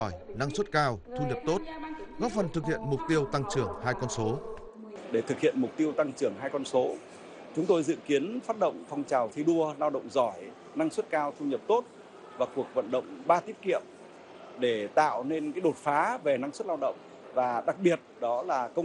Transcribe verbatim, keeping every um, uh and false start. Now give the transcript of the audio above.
giỏi, năng suất cao, thu nhập tốt, góp phần thực hiện mục tiêu tăng trưởng hai con số. Để thực hiện mục tiêu tăng trưởng hai con số, chúng tôi dự kiến phát động phong trào thi đua lao động giỏi, năng suất cao, thu nhập tốt và cuộc vận động ba tiết kiệm để tạo nên cái đột phá về năng suất lao động, và đặc biệt đó là công